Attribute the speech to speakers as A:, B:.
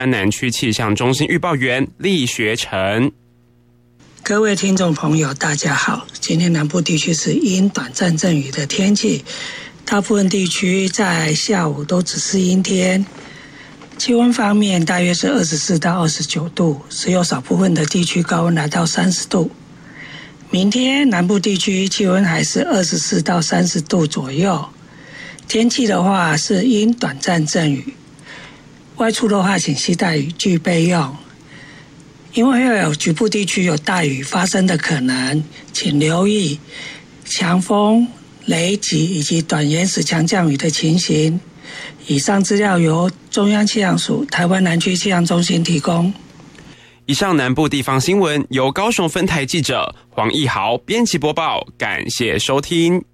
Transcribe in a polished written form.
A: 南区气象中心预报员厉学成。
B: 各位听众朋友大家好，今天南部地区是阴短暂阵雨的天气，大部分地区在下午都只是阴天。气温方面大约是24到29度，只有少部分的地区高温来到30度。明天南部地区气温还是24到30度左右。天气的话是阴短暂阵雨，外出的话请携带雨具备用。因为会有局部地区有大雨发生的可能，请留意强风、雷击以及短延时强降雨的情形。以上资料由中央气象署台湾南区气象中心提供。
A: 以上南部地方新闻由高雄分台记者黄义豪编辑播报，感谢收听。